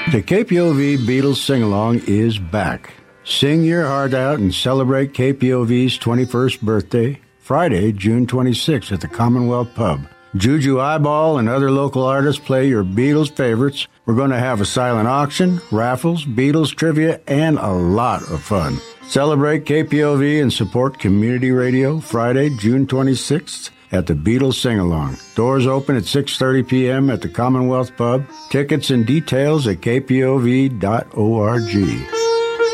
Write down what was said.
The KPOV Beatles Sing-Along is back. Sing your heart out and celebrate KPOV's 21st birthday, Friday, June 26th at the Commonwealth Pub. Juju Eyeball and other local artists play your Beatles favorites. We're going to have a silent auction, raffles, Beatles trivia, and a lot of fun. Celebrate KPOV and support community radio Friday, June 26th at the Beatles Sing-Along. Doors open at 6:30 p.m. at the Commonwealth Pub. Tickets and details at kpov.org.